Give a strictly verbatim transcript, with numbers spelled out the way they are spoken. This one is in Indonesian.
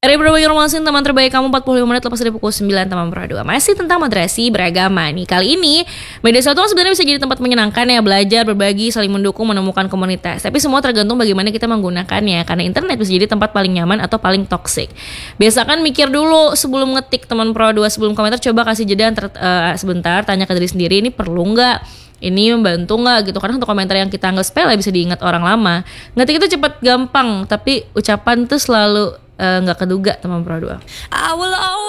Dari berbagai informasi teman terbaik kamu empat puluh lima menit lepas dari pukul sembilan teman Pro dua. Masih tentang moderasi beragama nih. Kali ini media sosial sebenarnya bisa jadi tempat menyenangkan ya, belajar, berbagi, saling mendukung, menemukan komunitas. Tapi semua tergantung bagaimana kita menggunakannya. Karena internet bisa jadi tempat paling nyaman atau paling toksik. Biasakan mikir dulu sebelum ngetik teman Pro dua, sebelum komentar coba kasih jeda antar, uh, sebentar, tanya ke diri sendiri ini perlu nggak? Ini membantu nggak gitu, karena untuk komentar yang kita anggap sepele bisa diingat orang lama. Ngetik itu cepat gampang, tapi ucapan tuh selalu nggak uh, keduga teman Pro dua.